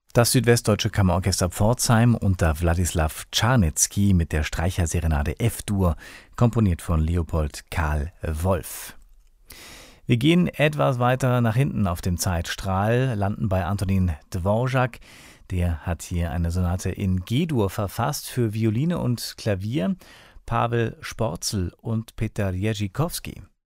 Das Südwestdeutsche Kammerorchester Pforzheim unter Wladislaw Czarnetzky mit der Streicherserenade F-Dur, komponiert von Leopold Karl Wolff. Wir gehen etwas weiter nach hinten auf dem Zeitstrahl, landen bei Antonin Dvorak. Der hat hier eine Sonate in G-Dur verfasst für Violine und Klavier. Pawel Sporzel und Peter Jerzikowski.